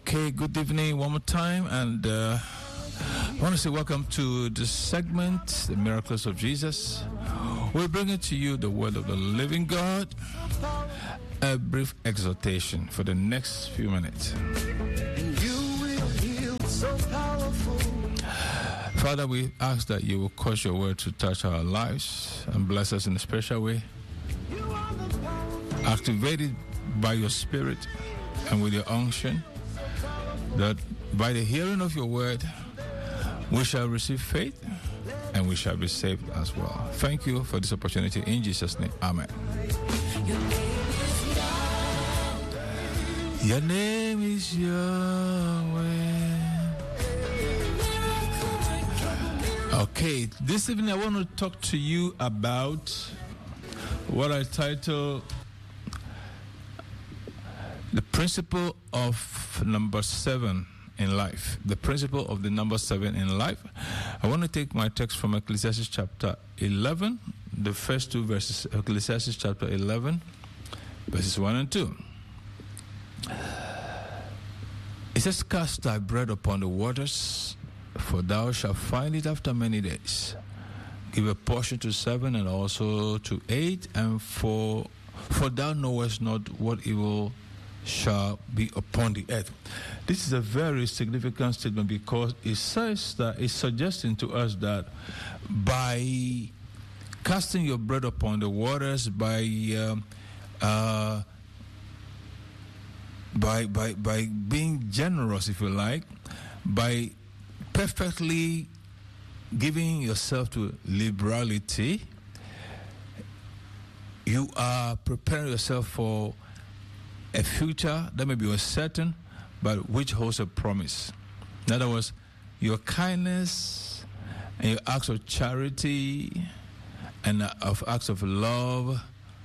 Okay, good evening one more time, and I want to say welcome to this segment, The Miracles of Jesus. We're bringing to you the word of the living God, a brief exhortation for the next few minutes. Father, we ask that you will cause your word to touch our lives and bless us in a special way. Activate it by your spirit and with your unction, that by the hearing of your word, we shall receive faith and we shall be saved as well. Thank you for this opportunity. In Jesus' name, amen. Your name is Yahweh. Okay, this evening I want to talk to you about what I title the principle of number 7 in life. The principle of the number 7 in life. I want to take my text from Ecclesiastes chapter 11, the first two verses. Ecclesiastes chapter 11, verses 1 and 2. It says, "Cast thy bread upon the waters, for thou shalt find it after many days. Give a portion to 7 and also to 8, and for thou knowest not what evil shall be upon the earth." This is a very significant statement because it says that it's suggesting to us that by casting your bread upon the waters, by being generous, if you like, by perfectly giving yourself to liberality, you are preparing yourself for a future that may be uncertain, but which holds a promise. In other words, your kindness and your acts of charity and of acts of love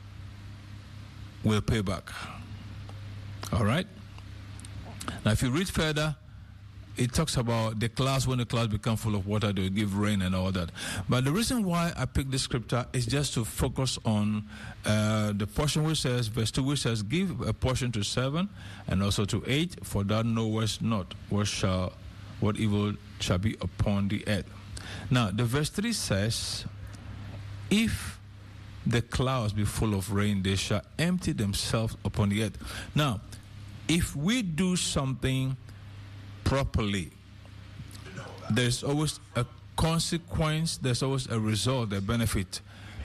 will pay back. All right? Now, if you read further, it talks about the clouds. When the clouds become full of water, they will give rain and all that. But the reason why I picked this scripture is just to focus on the portion which says, verse 2, which says, "Give a portion to 7 and also to 8, for thou knowest not what evil shall be upon the earth." Now, the verse 3 says, "If the clouds be full of rain, they shall empty themselves upon the earth." Now, if we do something properly, there's always a consequence, there's always a result, a benefit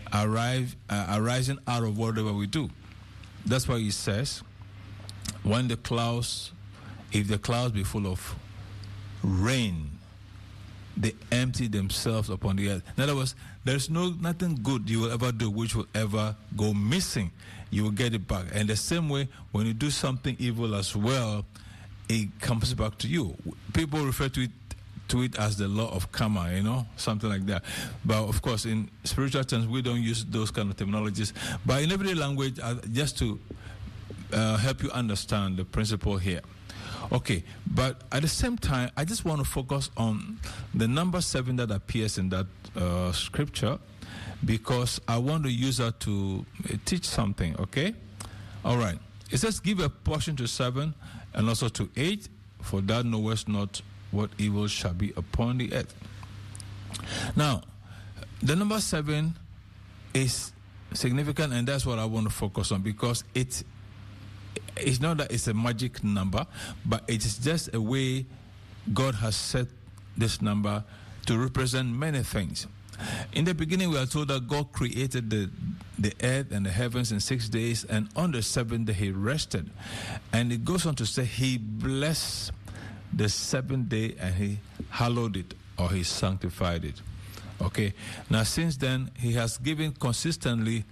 arising out of whatever we do. That's why he says, if the clouds be full of rain, they empty themselves upon the earth. In other words, there's nothing good you will ever do which will ever go missing. You will get it back. And the same way, when you do something evil as well, it comes back to you. People refer to it as the law of karma, something like that. But of course, in spiritual terms, we don't use those kind of terminologies. But in everyday language, just to help you understand the principle here. Okay, but at the same time, I just want to focus on the number 7 that appears in that scripture, because I want to use that to teach something, okay? All right. It says, "Give a portion to 7 and also to 8, for thou knowest not what evil shall be upon the earth." Now, the number 7 is significant, and that's what I want to focus on, because it's not that it's a magic number, but it is just a way God has set this number to represent many things. In the beginning, we are told that God created the earth and the heavens in 6 days, and on the 7th day he rested. And it goes on to say he blessed the 7th day and he hallowed it, or he sanctified it. Okay. Now, since then, he has given consistently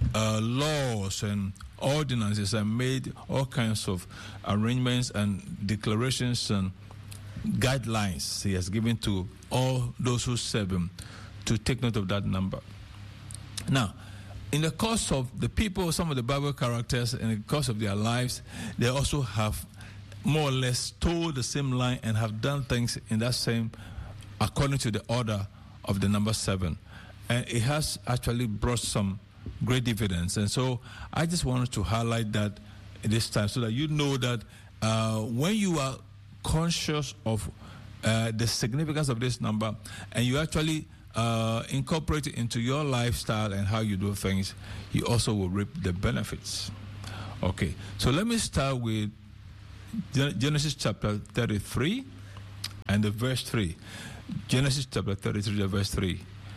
laws and ordinances and made all kinds of arrangements and declarations and guidelines he has given to all those who serve him to take note of that number. Now, in the course of the people, some of the Bible characters, in the course of their lives, they also have more or less told the same line and have done things in that same, according to the order of the number 7. And it has actually brought some great dividends. And so I just wanted to highlight that this time so that you know that when you are conscious of the significance of this number, and you actually incorporate it into your lifestyle and how you do things, you also will reap the benefits. Okay, so let me start with Genesis chapter 33 and the verse 3. Genesis chapter 33, the verse 3.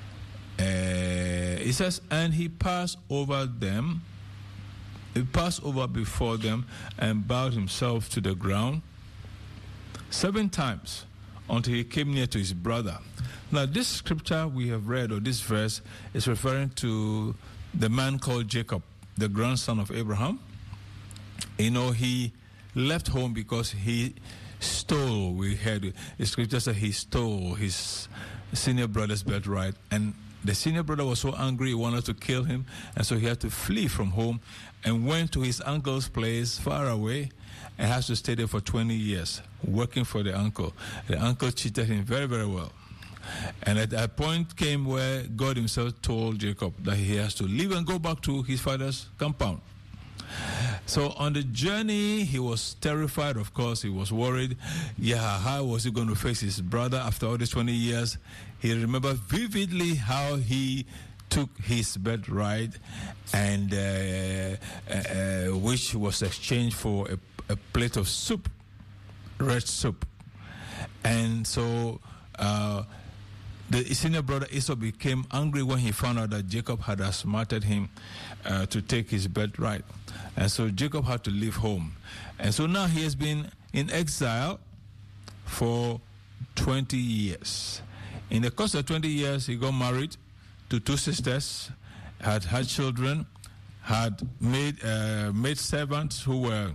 It says, and he passed over before them and bowed himself to the ground 7 times until he came near to his brother. Now, this scripture we have read, or this verse, is referring to the man called Jacob, the grandson of Abraham. You know, he left home because he stole. We heard the scripture said he stole his senior brother's birthright, and the senior brother was so angry he wanted to kill him, and so he had to flee from home and went to his uncle's place far away and has to stay there for 20 years working for the uncle. The uncle cheated him very, very well. And at that point came where God himself told Jacob that he has to leave and go back to his father's compound. So on the journey, he was terrified, of course. He was worried. Yeah, how was he going to face his brother after all these 20 years? He remembered vividly how he took his birthright, and which was exchanged for a plate of soup, red soup. And so the senior brother Esau became angry when he found out that Jacob had outsmarted him to take his birthright. And so Jacob had to leave home. And so now he has been in exile for 20 years. In the course of 20 years, he got married to 2 sisters, had children, had made servants who were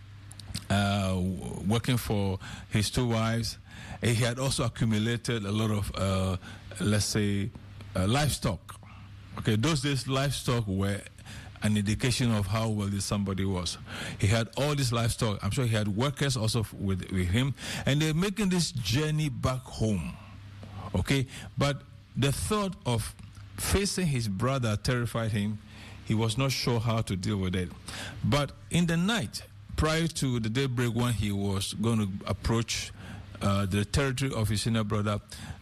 working for his 2 wives. He had also accumulated a lot of, let's say, livestock. Okay, those days livestock were an indication of how wealthy somebody was. He had all this livestock. I'm sure he had workers also with him, and they're making this journey back home. Okay, but the thought of facing his brother terrified him. He was not sure how to deal with it. But in the night, prior to the daybreak, when he was going to approach the territory of his senior brother,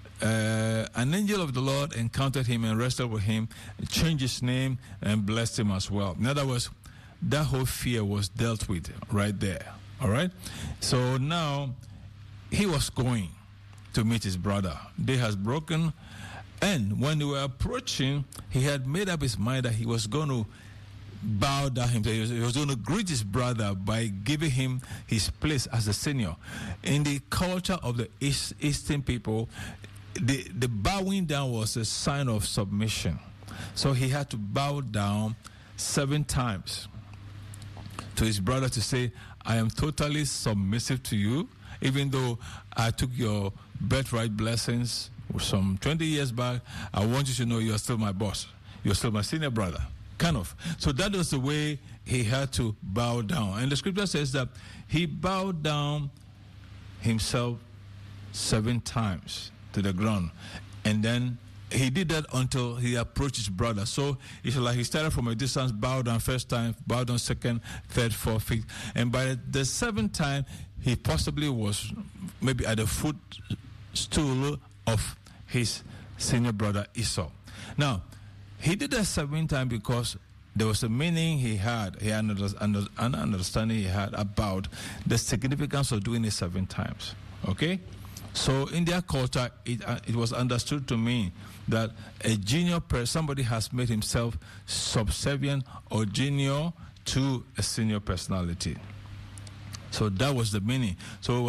an angel of the Lord encountered him and wrestled with him, changed his name, and blessed him as well. In other words, that whole fear was dealt with right there. All right? So now he was going to meet his brother. Day has broken, and when they were approaching, he had made up his mind that he was going to bow down himself. He was going to greet his brother by giving him his place as a senior. In the culture of the Eastern people, the bowing down was a sign of submission. So he had to bow down 7 times to his brother to say, I am totally submissive to you, even though I took your birthright blessings some 20 years back. I want you to know you are still my boss. You're still my senior brother. Kind of. So that was the way he had to bow down. And the scripture says that he bowed down himself 7 times to the ground. And then he did that until he approached his brother. So it's like he started from a distance, bowed down first time, bowed down second, third, fourth, fifth. And by the 7th time, he possibly was maybe at the footstool of his senior brother Esau. Now, he did that 7 times because there was a meaning he had an understanding he had about the significance of doing it 7 times. Okay? So in their culture, it was understood to mean that a junior person, somebody has made himself subservient or junior to a senior personality. So that was the meaning. So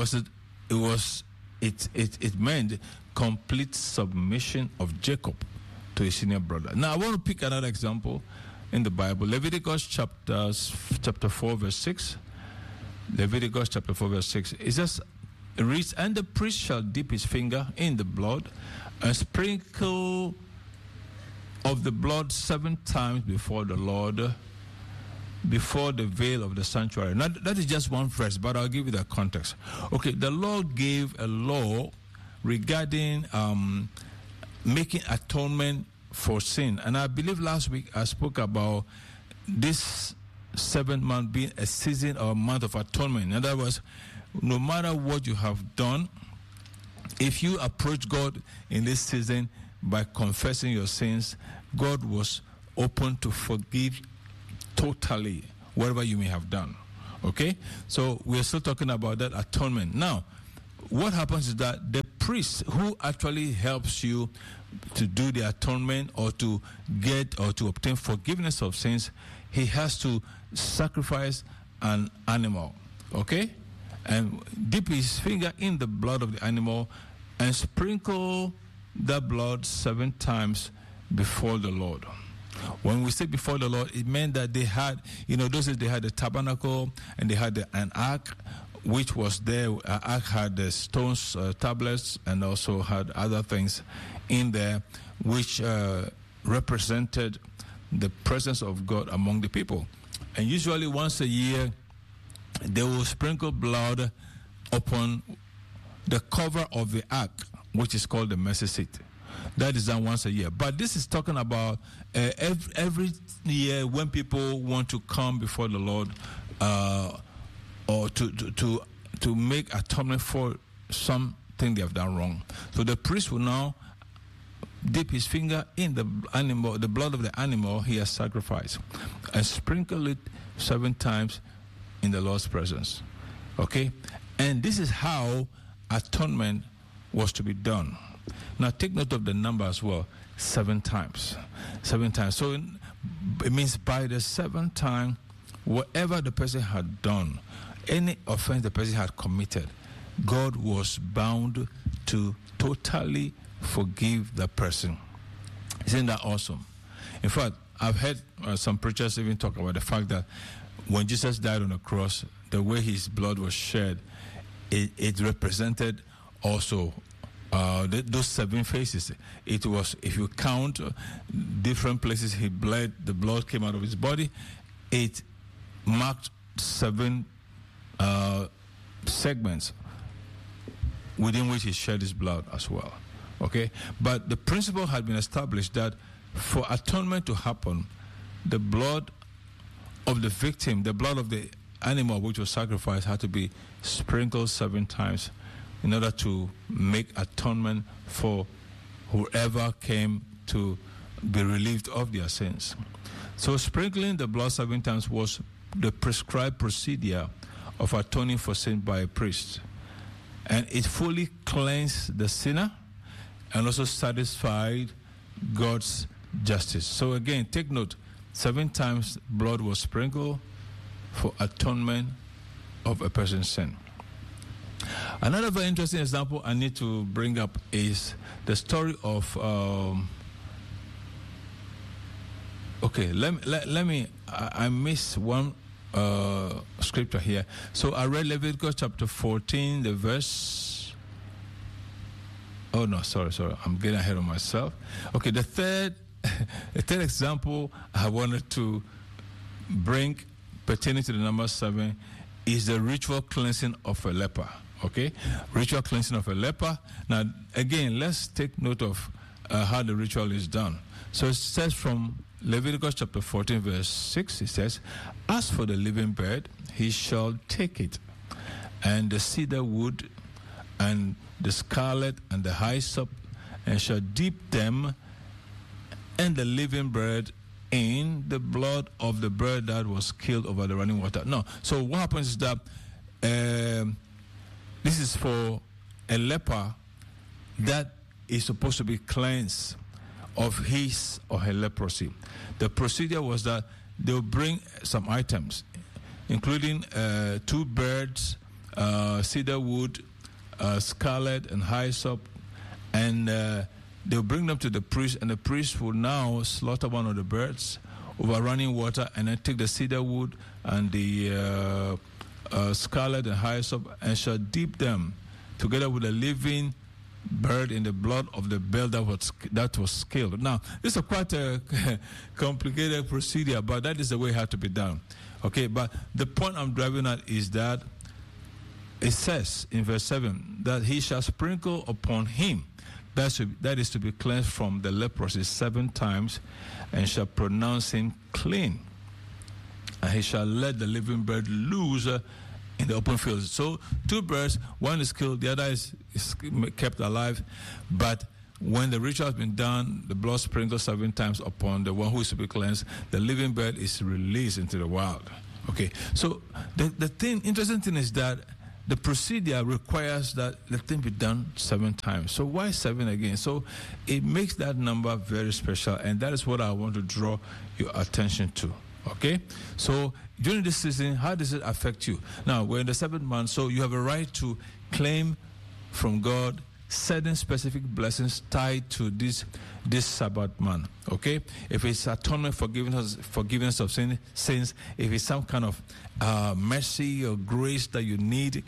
it meant complete submission of Jacob to his senior brother. Now I want to pick another example in the Bible. Leviticus chapter 4 verse 6. Leviticus chapter 4 verse 6. It says, it reads, and the priest shall dip his finger in the blood and sprinkle of the blood 7 times before the Lord, before the veil of the sanctuary. Now that is just one verse, but I'll give you the context. Okay, the Lord gave a law regarding making atonement for sin. And I believe last week I spoke about this 7th month being a season or a month of atonement. In other words, no matter what you have done, if you approach God in this season by confessing your sins, God was open to forgive totally whatever you may have done. Okay? So we're still talking about that atonement. Now, what happens is that the priest who actually helps you to do the atonement or to get or to obtain forgiveness of sins, he has to sacrifice an animal. Okay? And dip his finger in the blood of the animal and sprinkle the blood 7 times before the Lord. When we say before the Lord, it meant that they had, those days they had the tabernacle and they had an ark, which was there. Ark had the stones, tablets, and also had other things in there, which represented the presence of God among the people. And usually once a year, they will sprinkle blood upon the cover of the ark, which is called the mercy seat. That is done once a year. But this is talking about every year when people want to come before the Lord or to make atonement for something they have done wrong. So the priest will now dip his finger in the animal, the blood of the animal he has sacrificed, and sprinkle it 7 times in the Lord's presence. Okay? And this is how atonement was to be done. Now take note of the number as well. 7 times. 7 times. So it means by the 7th time, whatever the person had done, any offense the person had committed, God was bound to totally forgive the person. Isn't that awesome? In fact, I've heard some preachers even talk about the fact that when Jesus died on the cross, the way his blood was shed, it represented also those 7 phases. It was, if you count different places he bled, the blood came out of his body, it marked 7 segments within which he shed his blood as well. Okay? But the principle had been established that for atonement to happen, the blood of the victim, the blood of the animal which was sacrificed, had to be sprinkled 7 times in order to make atonement for whoever came to be relieved of their sins. So sprinkling the blood 7 times was the prescribed procedure of atoning for sin by a priest. And it fully cleansed the sinner and also satisfied God's justice. So again, take note, 7 times blood was sprinkled for atonement of a person's sin. Another very interesting example I need to bring up is the story of I missed one scripture here. So I read Leviticus chapter 14, the verse. Oh no, sorry, I'm getting ahead of myself. Okay, the third example I wanted to bring pertaining to the number 7 is the ritual cleansing of a leper. Okay, ritual cleansing of a leper. Now, again, let's take note of how the ritual is done. So it says from Leviticus chapter 14, verse 6, it says, "As for the living bird, he shall take it, and the cedar wood, and the scarlet, and the hyssop, and shall dip them and the living bird in the blood of the bird that was killed over the running water." No. So what happens is that this is for a leper that is supposed to be cleansed of his or her leprosy. The procedure was that they'll bring some items, including 2 birds, cedar wood, scarlet, and hyssop, and they'll bring them to the priest, and the priest will now slaughter one of the birds over running water, and then take the cedar wood and the scarlet and hyssop, and shall dip them together with a living bird in the blood of the bird that was killed. Now, this is quite a complicated procedure, but that is the way it had to be done. Okay, but the point I'm driving at is that it says in verse 7 that he shall sprinkle upon him, that is to be cleansed from the leprosy 7 times, and shall pronounce him clean. And he shall let the living bird loose in the open field. So 2 birds, one is killed, the other is kept alive. But when the ritual has been done, the blood sprinkled 7 times upon the one who is to be cleansed, the living bird is released into the wild. Okay, so the interesting thing is that the procedure requires that the thing be done 7 times. So why 7 again? So it makes that number very special, and that is what I want to draw your attention to. Okay, so during this season, how does it affect you? Now, we're in the 7th month, so you have a right to claim from God certain specific blessings tied to this Sabbath month. Okay, if it's atonement, forgiveness of sins, if it's some kind of mercy or grace that you need,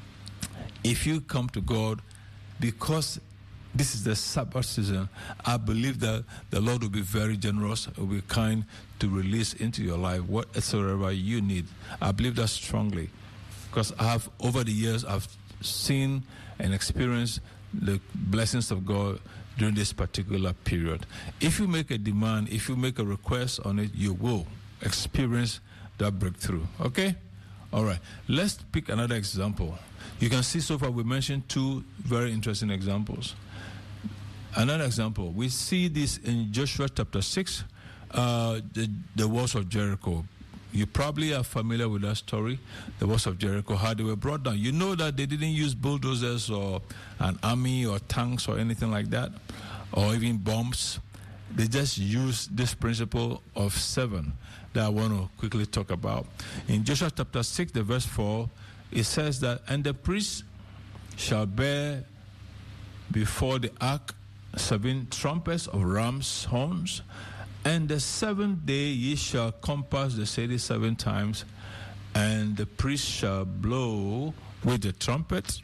if you come to God, because this is the Sabbath season, I believe that the Lord will be very generous, will be kind to release into your life whatsoever you need. I believe that strongly, because over the years, I've seen and experienced the blessings of God during this particular period. If you make a demand, if you make a request on it, you will experience that breakthrough. Okay? All right. Let's pick another example. You can see so far we mentioned 2 very interesting examples. Another example, we see this in Joshua chapter 6, the walls of Jericho. You probably are familiar with that story, the walls of Jericho, how they were brought down. You know that they didn't use bulldozers or an army or tanks or anything like that, or even bombs. They just used this principle of 7 that I want to quickly talk about. In Joshua chapter 6, the verse 4, it says that, "And the priest shall bear before the ark 7 trumpets of ram's horns, and the 7th day ye shall compass the city 7 times, and the priest shall blow with the trumpet.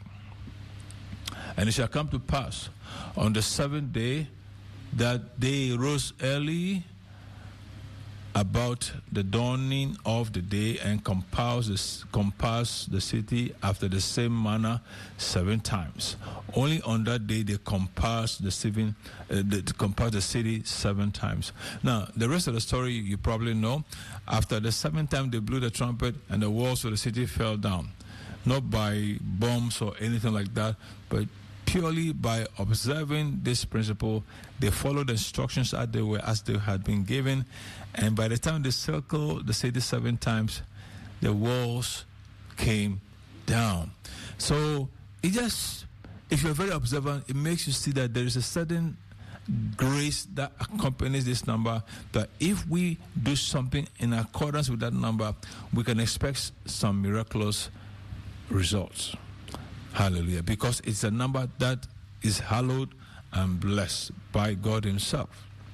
And it shall come to pass on the 7th day that they rose early about the dawning of the day, and compass the city after the same manner 7 times. Only on that day they compass the city 7 times. Now, the rest of the story you probably know. After the 7th time they blew the trumpet, and the walls of the city fell down, not by bombs or anything like that, but purely by observing this principle. They followed the instructions as they had been given, and by the time they circled the city 7 times, the walls came down. So if you're very observant, it makes you see that there is a certain grace that accompanies this number, that if we do something in accordance with that number, we can expect some miraculous results. Hallelujah. Because it's a number that is hallowed and blessed by God himself.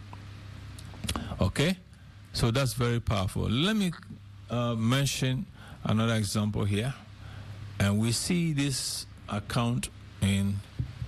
Okay? So that's very powerful. Let me mention another example here. And we see this account in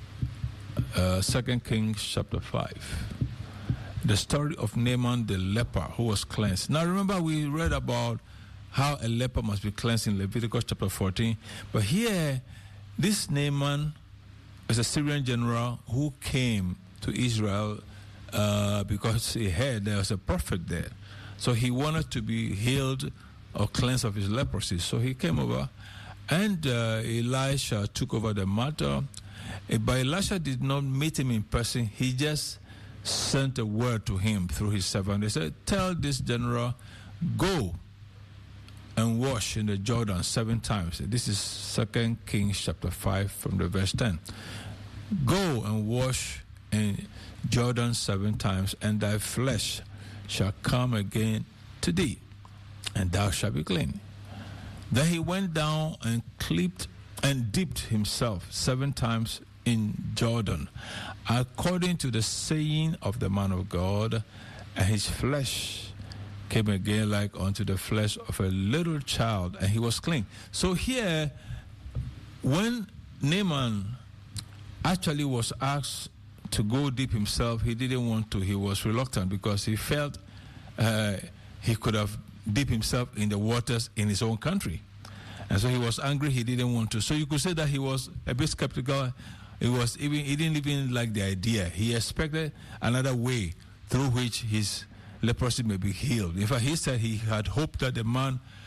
2 Kings chapter 5. The story of Naaman the leper who was cleansed. Now remember, we read about how a leper must be cleansed in Leviticus chapter 14. But here, this Naaman is a Syrian general who came to Israel because he heard there was a prophet there. So he wanted to be healed or cleansed of his leprosy. So he came over, and Elisha took over the matter. But Elisha did not meet him in person. He just sent a word to him through his servant. They said, "Tell this general, go and wash in the Jordan 7 times. This is 2 Kings chapter 5 from the verse 10. "Go and wash in Jordan 7 times, and thy flesh shall come again to thee, and thou shalt be clean." Then he went down and dipped himself 7 times in Jordan, according to the saying of the man of God, and his flesh came again like unto the flesh of a little child, and he was clean. So here, when Naaman actually was asked to go dip himself, he didn't want to. He was reluctant because he felt he could have dipped himself in the waters in his own country. And so he was angry, he didn't want to. So you could say that he was a bit skeptical. He didn't even like the idea. He expected another way through which his leprosy may be healed. In fact, he said he had hoped that the man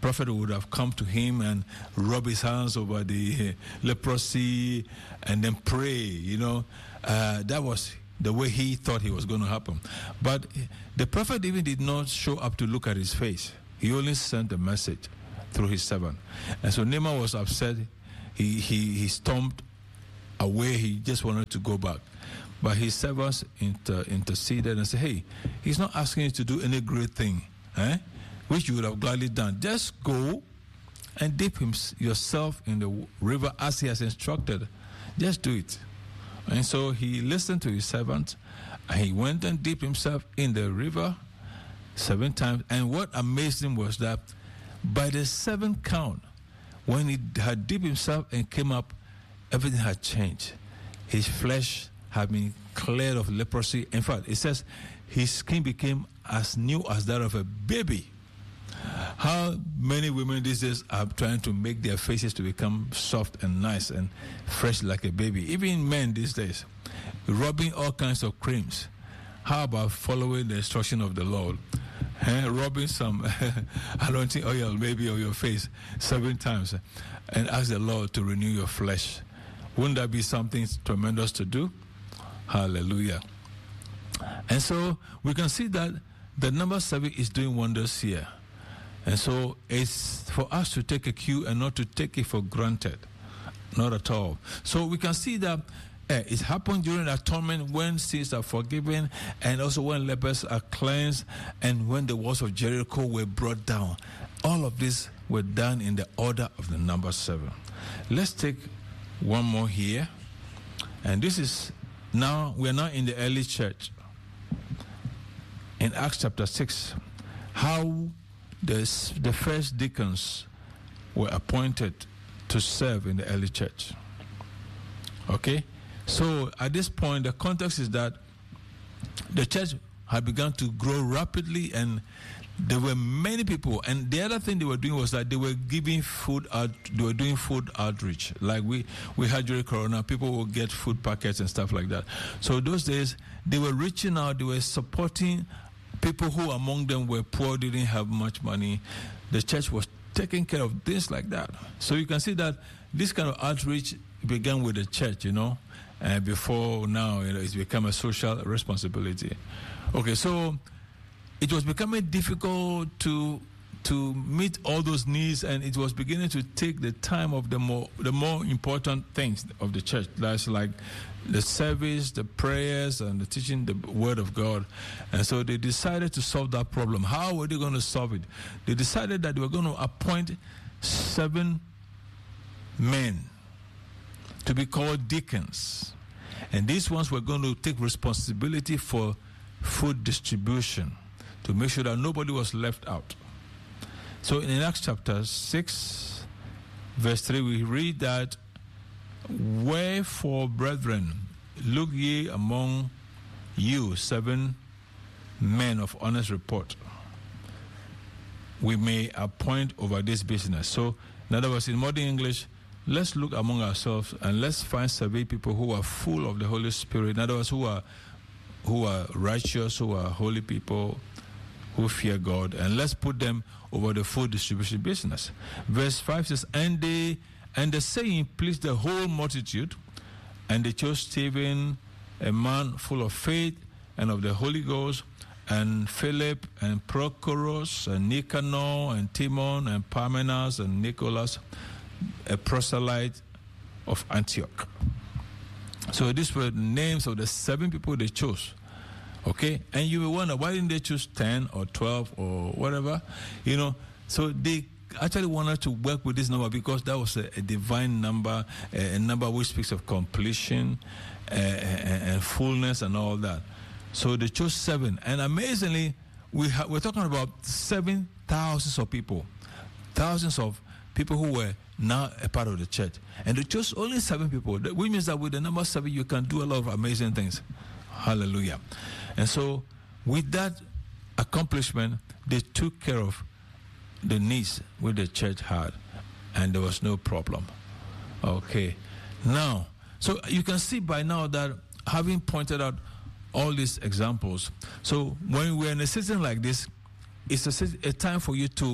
prophet would have come to him and rub his hands over the leprosy and then pray, that was the way he thought it was going to happen. But the prophet even did not show up to look at his face. He only sent a message through his servant. And so Naaman was upset. He stomped away. He just wanted to go back. But his servants interceded and said, hey, he's not asking you to do any great thing, which you would have gladly done. Just go and dip yourself in the river as he has instructed. Just do it. And so he listened to his servant, and he went and dipped himself in the river 7 times. And what amazed him was that by the 7th count, when he had dipped himself and came up, everything had changed. His flesh had been cleared of leprosy. In fact, it says his skin became as new as that of a baby. How many women these days are trying to make their faces to become soft and nice and fresh like a baby? Even men these days, rubbing all kinds of creams. How about following the instruction of the Lord? Rubbing some anointing oil maybe on your face 7 times and ask the Lord to renew your flesh. Wouldn't that be something tremendous to do? Hallelujah. And so we can see that the number 7 is doing wonders here. And so it's for us to take a cue and not to take it for granted. Not at all. So we can see that it happened during atonement when sins are forgiven, and also when lepers are cleansed, and when the walls of Jericho were brought down. All of this were done in the order of the number 7. Let's take one more here. And this is now, we are now in the early church. In Acts chapter 6, how the first deacons were appointed to serve in the early church. Okay? So at this point, the context is that the church had begun to grow rapidly, and there were many people. And the other thing they were doing was that they were giving food out. They were doing food outreach. Like we had during Corona, people would get food packets and stuff like that. So those days, they were reaching out. They were supporting people who among them were poor, didn't have much money. The church was taking care of things like that. So you can see that this kind of outreach began with the church, and before now, it's become a social responsibility. Okay, so it was becoming difficult to meet all those needs, and it was beginning to take the time of the more important things of the church. That's like the service, the prayers, and the teaching the word of God. And so they decided to solve that problem. How were they going to solve it? They decided that they were going to appoint 7 men to be called deacons. And these ones were going to take responsibility for food distribution to make sure that nobody was left out. So in Acts chapter 6, verse 3, we read that, "Wherefore, brethren, look ye among you 7 men of honest report, we may appoint over this business." So, in other words, in modern English, let's look among ourselves and let's find 7 people who are full of the Holy Spirit. In other words, who are righteous, who are holy people, who fear God, and let's put them over the food distribution business. Verse 5 says, And the saying pleased the whole multitude, and they chose Stephen, a man full of faith and of the Holy Ghost, and Philip, and Prochorus, and Nicanor, and Timon, and Parmenas, and Nicholas, a proselyte of Antioch. So these were the names of the 7 people they chose. Okay? And you will wonder, why didn't they choose 10 or 12 or whatever? So they actually wanted to work with this number because that was a divine number, a number which speaks of completion and fullness and all that. So they chose 7. And amazingly, we're talking about 7,000 of people. Thousands of people who were now a part of the church. And they chose only 7 people, which means that with the number 7, you can do a lot of amazing things. Hallelujah. And so with that accomplishment, they took care of the needs which the church had, and there was no problem. Okay. Now, so you can see by now that having pointed out all these examples, so when we're in a season like this, it's a time for you to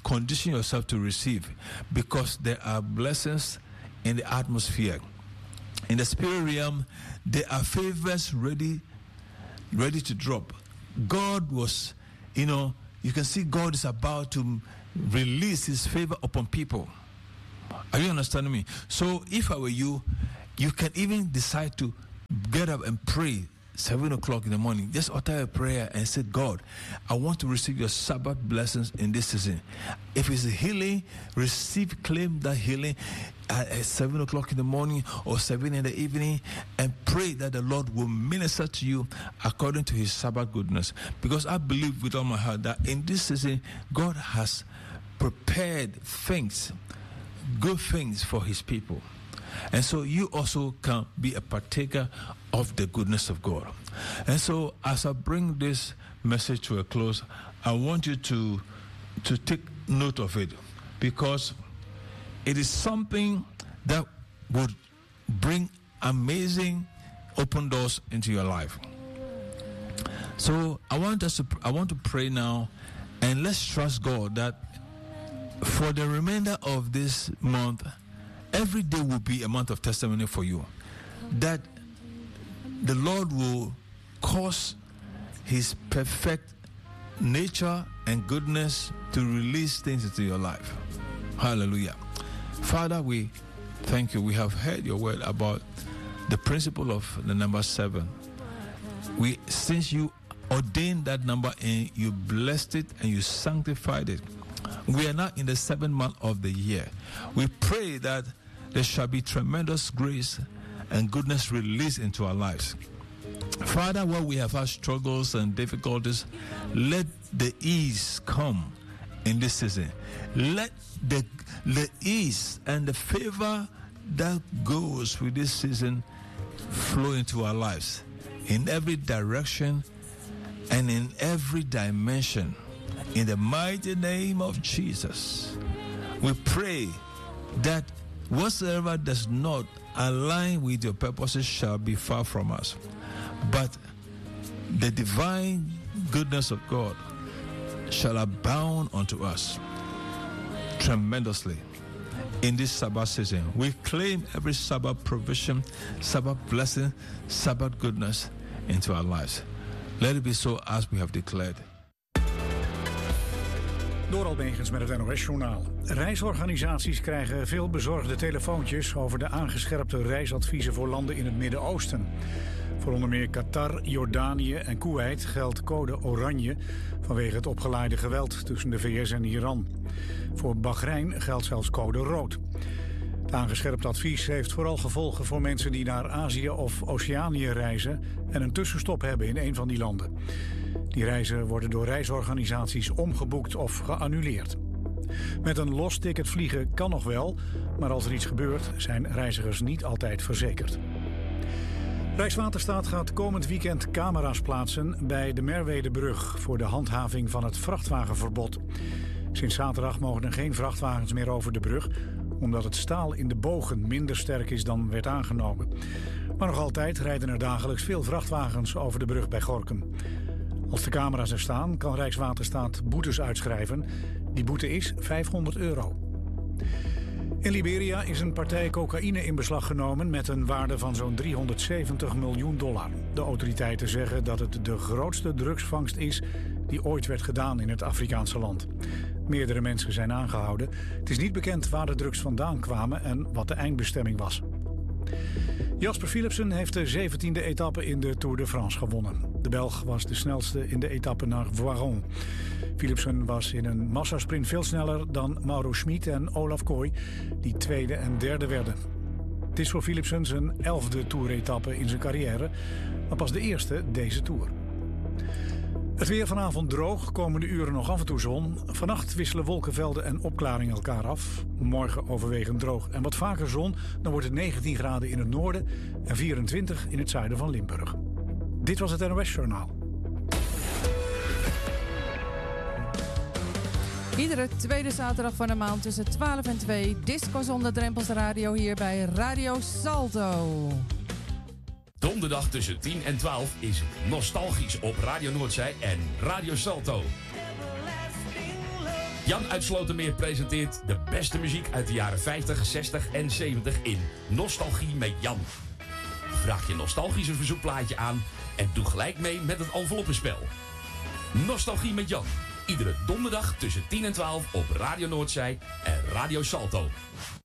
condition yourself to receive, because there are blessings in the atmosphere. In the spirit realm, there are favors ready to drop. God was, you can see God is about to release his favor upon people. Are you understanding me? So if I were you, you can even decide to get up and pray 7 o'clock in the morning. Just utter a prayer and say, God, I want to receive your Sabbath blessings in this season. If it's a healing, claim that healing at 7 o'clock in the morning or 7 in the evening, and pray that the Lord will minister to you according to his Sabbath goodness. Because I believe with all my heart that in this season, God has prepared things, good things for his people. And so you also can be a partaker of the goodness of God. And so as I bring this message to a close, I want you to take note of it, because it is something that would bring amazing open doors into your life. So I want to pray now, and let's trust God that for the remainder of this month, every day will be a month of testimony for you. That the Lord will cause his perfect nature and goodness to release things into your life. Hallelujah. Father, we thank you. We have heard your word about the principle of the number 7. Since you ordained that number and you blessed it and you sanctified it, we are now in the 7th month of the year. We pray that there shall be tremendous grace and goodness released into our lives. Father, where we have had struggles and difficulties, let the ease come in this season. Let the ease and the favor that goes with this season flow into our lives in every direction and in every dimension. In the mighty name of Jesus, we pray that whatsoever does not align with your purposes shall be far from us. But the divine goodness of God shall abound unto us tremendously in this Sabbath season. We claim every Sabbath provision, Sabbath blessing, Sabbath goodness into our lives. Let it be so as we have declared. Door Albegens met het NOS-journaal. Reisorganisaties krijgen veel bezorgde telefoontjes over de aangescherpte reisadviezen voor landen in het Midden-Oosten. Voor onder meer Qatar, Jordanië en Koeweit geldt code oranje vanwege het opgeleide geweld tussen de VS en Iran. Voor Bahrein geldt zelfs code rood. Het aangescherpte advies heeft vooral gevolgen voor mensen die naar Azië of Oceanië reizen en een tussenstop hebben in een van die landen. Die reizen worden door reisorganisaties omgeboekt of geannuleerd. Met een los ticket vliegen kan nog wel, maar als er iets gebeurt zijn reizigers niet altijd verzekerd. Rijkswaterstaat gaat komend weekend camera's plaatsen bij de Merwedebrug voor de handhaving van het vrachtwagenverbod. Sinds zaterdag mogen er geen vrachtwagens meer over de brug, omdat het staal in de bogen minder sterk is dan werd aangenomen. Maar nog altijd rijden er dagelijks veel vrachtwagens over de brug bij Gorinchem. Als de camera's er staan, kan Rijkswaterstaat boetes uitschrijven. Die boete is €500. In Liberia is een partij cocaïne in beslag genomen met een waarde van zo'n $370 miljoen. De autoriteiten zeggen dat het de grootste drugsvangst is die ooit werd gedaan in het Afrikaanse land. Meerdere mensen zijn aangehouden. Het is niet bekend waar de drugs vandaan kwamen en wat de eindbestemming was. Jasper Philipsen heeft de 17e etappe in de Tour de France gewonnen. De Belg was de snelste in de etappe naar Voiron. Philipsen was in een massasprint veel sneller dan Mauro Schmid en Olaf Kooi, die tweede en derde werden. Het is voor Philipsen zijn 11e Tour-etappe in zijn carrière, maar pas de eerste deze Tour. Het weer vanavond droog, komende uren nog af en toe zon. Vannacht wisselen wolkenvelden en opklaringen elkaar af. Morgen overwegend droog en wat vaker zon. Dan wordt het 19 graden in het noorden en 24 in het zuiden van Limburg. Dit was het NOS-journaal. Iedere tweede zaterdag van de maand tussen 12 en 2... Disco zonder drempels radio hier bij Radio Salto. Donderdag tussen 10 en 12 is Nostalgisch op Radio Noordzij en Radio Salto. Jan uit Slotermeer presenteert de beste muziek uit de jaren 50, 60 en 70 in Nostalgie met Jan. Vraag je nostalgische verzoekplaatje aan en doe gelijk mee met het enveloppenspel. Nostalgie met Jan. Iedere donderdag tussen 10 en 12 op Radio Noordzij en Radio Salto.